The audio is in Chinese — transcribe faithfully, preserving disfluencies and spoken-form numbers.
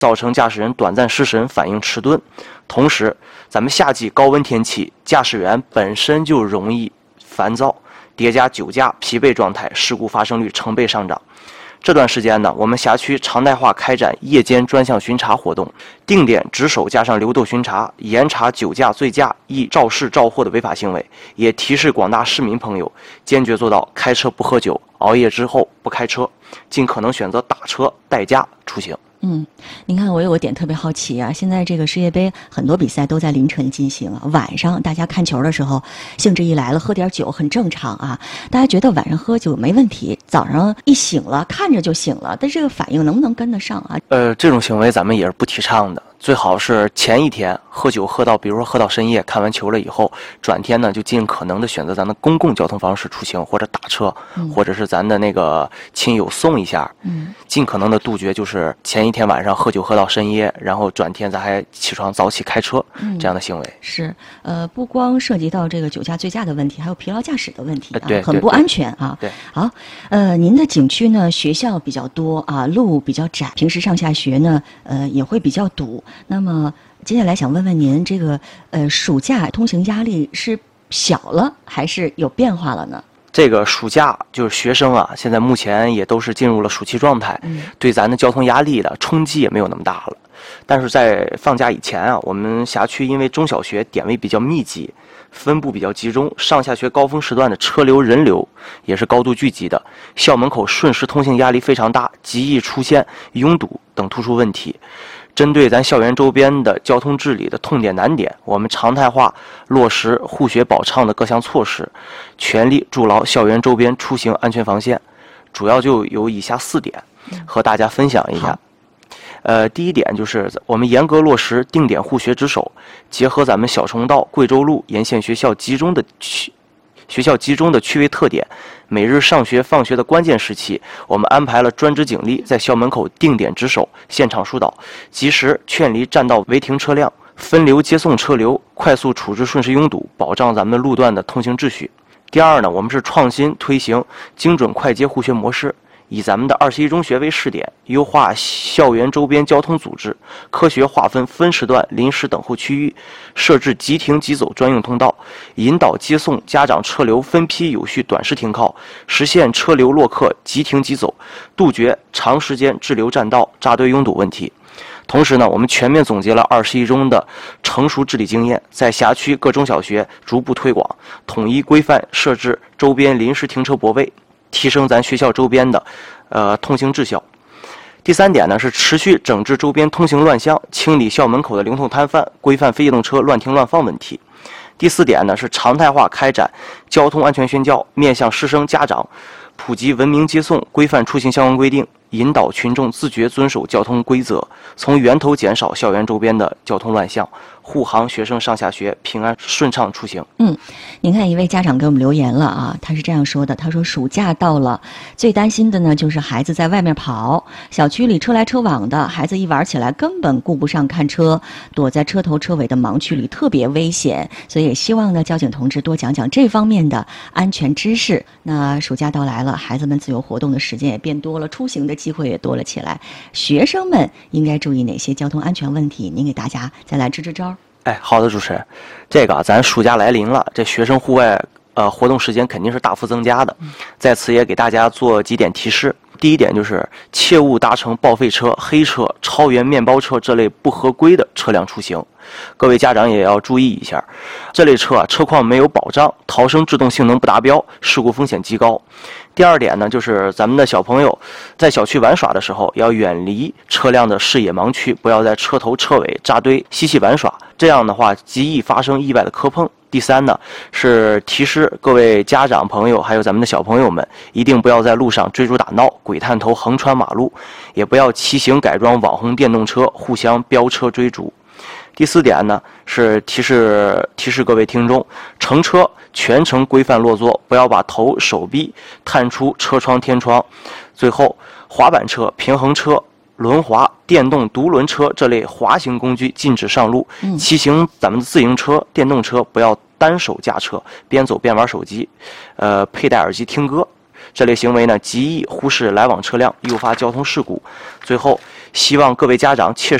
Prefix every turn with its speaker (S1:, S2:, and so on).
S1: 造成驾驶人短暂失神、反应迟钝。同时，咱们夏季高温天气，驾驶员本身就容易烦躁，叠加酒驾、疲惫状态，事故发生率成倍上涨。这段时间呢，我们辖区常态化开展夜间专项巡查活动，定点值守加上流动巡查，严查酒驾、醉驾、易肇事肇祸的违法行为，也提示广大市民朋友，坚决做到开车不喝酒，熬夜之后不开车，尽可能选择打车代驾出行。
S2: 嗯，您看我有个点特别好奇啊，现在这个世界杯很多比赛都在凌晨进行啊，晚上大家看球的时候，兴致一来了，喝点酒很正常啊。大家觉得晚上喝酒没问题，早上一醒了看着就醒了，但这个反应能不能跟得上啊？
S1: 呃，这种行为咱们也是不提倡的。最好是前一天喝酒喝到，比如说喝到深夜，看完球了以后，转天呢就尽可能的选择咱的公共交通方式出行，或者打车，嗯、或者是咱的那个亲友送一下，嗯，尽可能的杜绝就是前一天晚上喝酒喝到深夜，然后转天咱还起床早起开车、嗯、这样的行为。
S2: 是，呃，不光涉及到这个酒驾、醉驾的问题，还有疲劳驾驶的问题啊，
S1: 呃、对，
S2: 很不安全啊。
S1: 对，
S2: 好，呃，您的景区呢，学校比较多啊，路比较窄，平时上下学呢，呃，也会比较堵。那么接下来想问问您，这个呃暑假通行压力是小了还是有变化了呢？
S1: 这个暑假就是学生啊，现在目前也都是进入了暑期状态，嗯、对咱的交通压力的冲击也没有那么大了。但是在放假以前啊，我们辖区因为中小学点位比较密集，分布比较集中，上下学高峰时段的车流人流也是高度聚集的，校门口瞬时通行压力非常大，极易出现拥堵等突出问题。针对咱校园周边的交通治理的痛点难点，我们常态化落实护学保畅的各项措施，全力筑牢校园周边出行安全防线。主要就有以下四点，和大家分享一下。呃，第一点就是我们严格落实定点护学值守，结合咱们小城道、贵州路沿线学校集中的区学校集中的区位特点，每日上学放学的关键时期，我们安排了专职警力在校门口定点值守，现场疏导，及时劝离占道违停车辆，分流接送车流，快速处置瞬时拥堵，保障咱们路段的通行秩序。第二呢，我们是创新推行精准快捷护学模式，以咱们的二十一中学为试点，优化校园周边交通组织，科学划分分时段临时等候区域，设置即停即走专用通道，引导接送家长车流分批有序短时停靠，实现车流落客即停即走，杜绝长时间滞留占道、扎堆拥堵问题。同时呢，我们全面总结了二十一中的成熟治理经验，在辖区各中小学逐步推广，统一规范设置周边临时停车泊位，提升咱学校周边的呃通行质效。第三点呢，是持续整治周边通行乱象，清理校门口的流动摊贩，规范非机动车乱停乱放问题。第四点呢，是常态化开展交通安全宣教，面向师生家长普及文明接送、规范出行相关规定，引导群众自觉遵守交通规则，从源头减少校园周边的交通乱象，护航学生上下学平安顺畅出行。
S2: 嗯，您看一位家长给我们留言了啊，他是这样说的，他说暑假到了，最担心的呢就是孩子在外面跑，小区里车来车往的，孩子一玩起来根本顾不上看车，躲在车头车尾的盲区里特别危险，所以也希望呢交警同志多讲讲这方面的安全知识。那暑假到来了，孩子们自由活动的时间也变多了，出行的机会也多了起来，学生们应该注意哪些交通安全问题？您给大家再来支支招。
S1: 哎，好的，主持人，这个咱暑假来临了，这学生户外呃活动时间肯定是大幅增加的，在此也给大家做几点提示。第一点就是切勿搭乘报废车、黑车、超员面包车这类不合规的车辆出行，各位家长也要注意一下，这类车啊车况没有保障，逃生制动性能不达标，事故风险极高。第二点呢，就是咱们的小朋友在小区玩耍的时候，要远离车辆的视野盲区，不要在车头车尾扎堆嬉戏玩耍，这样的话极易发生意外的磕碰。第三呢，是提示各位家长朋友还有咱们的小朋友们，一定不要在路上追逐打闹、鬼探头横穿马路，也不要骑行改装网红电动车互相飙车追逐。第四点呢，是提示提示各位听众，乘车全程规范落座，不要把头手臂探出车窗天窗。最后，滑板车、平衡车、轮滑、电动独轮车这类滑行工具禁止上路，嗯、骑行咱们的自行车、电动车不要单手驾车，边走边玩手机，呃，佩戴耳机听歌。这类行为呢，极易忽视来往车辆，诱发交通事故。最后， 希望各位家长切